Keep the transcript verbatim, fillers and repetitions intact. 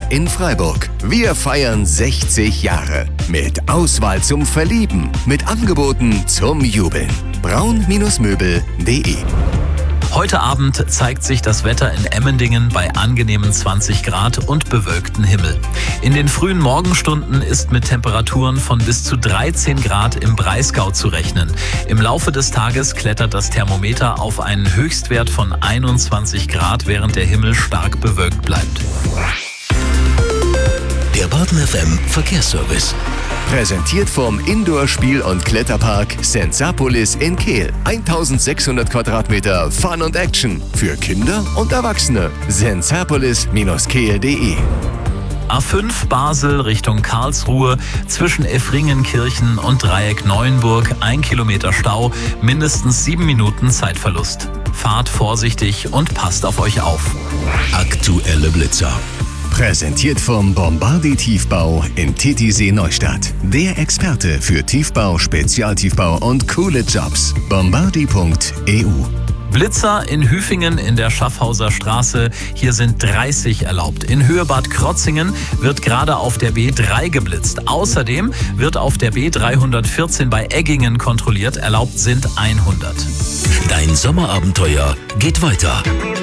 in Freiburg. Wir feiern sechzig Jahre. Mit Auswahl zum Verlieben. Mit Angeboten zum Jubeln. braun Möbel punkt de. Heute Abend zeigt sich das Wetter in Emmendingen bei angenehmen zwanzig Grad und bewölktem Himmel. In den frühen Morgenstunden ist mit Temperaturen von bis zu dreizehn Grad im Breisgau zu rechnen. Im Laufe des Tages klettert das Thermometer auf einen Höchstwert von einundzwanzig Grad, während der Himmel stark bewölkt bleibt. Der Baden F M Verkehrsservice. Präsentiert vom Indoor-Spiel- und Kletterpark Sensapolis in Kehl. eintausendsechshundert Quadratmeter Fun und Action für Kinder und Erwachsene. sensapolis Bindestrich kehl punkt de. A fünf Basel Richtung Karlsruhe, zwischen Effringenkirchen und Dreieck Neuenburg, ein Kilometer Stau, mindestens sieben Minuten Zeitverlust. Fahrt vorsichtig und passt auf euch auf. Aktuelle Blitzer. Präsentiert vom Bombardi Tiefbau in Titisee Neustadt. Der Experte für Tiefbau, Spezialtiefbau und coole Jobs. bombardi punkt e u. Blitzer in Hüfingen in der Schaffhauser Straße. Hier sind dreißig erlaubt. In Höhe-Bad Krotzingen wird gerade auf der B drei geblitzt. Außerdem wird auf der B dreihundertvierzehn bei Eggingen kontrolliert. Erlaubt sind hundert. Dein Sommerabenteuer geht weiter.